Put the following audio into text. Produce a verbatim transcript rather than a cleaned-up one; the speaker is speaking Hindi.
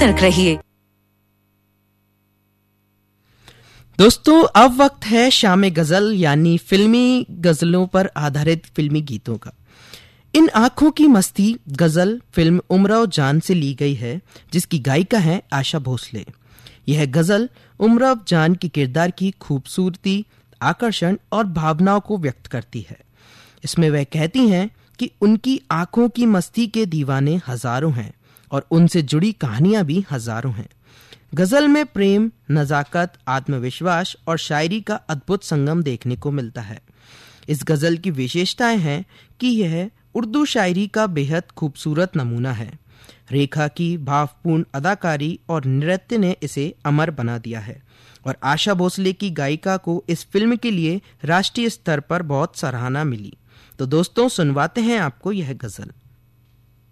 सतर्क रहिए। दोस्तों, अब वक्त है शाम गजल यानी फिल्मी गजलों पर आधारित फिल्मी गीतों का। इन आंखों की मस्ती गजल फिल्म उमराव जान से ली गई है, जिसकी गायिका है आशा भोसले। यह गजल उमराव जान के किरदार की खूबसूरती, आकर्षण और भावनाओं को व्यक्त करती है। इसमें वह कहती हैं कि उनकी आंखों की मस्ती के दीवाने हजारों हैं और उनसे जुड़ी कहानियां भी हजारों हैं। गजल में प्रेम, नजाकत, आत्मविश्वास और शायरी का अद्भुत संगम देखने को मिलता है। इस गजल की विशेषताएं हैं कि यह उर्दू शायरी का बेहद खूबसूरत नमूना है। रेखा की भावपूर्ण अदाकारी और नृत्य ने इसे अमर बना दिया है और आशा भोसले की गायिका को इस फिल्म के लिए राष्ट्रीय स्तर पर बहुत सराहना मिली। तो दोस्तों, सुनवाते हैं आपको यह गजल।